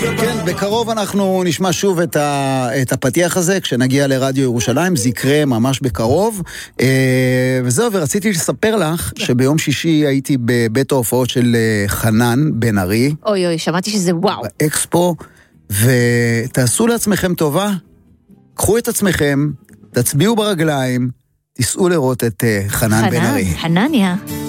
כן, בקרוב אנחנו נשמע שוב את הפתיח הזה, כשנגיע לרדיו ירושלים, זה יקרה ממש בקרוב. וזהו, ורציתי לספר לך שביום שישי הייתי בבית ההופעות של חנן בן ארי. אוי אוי, שמעתי שזה וואו. באקספו, ותעשו לעצמכם טובה, קחו את עצמכם, תצביעו ברגליים, תיסעו לראות את חנן בן ארי. חנניה.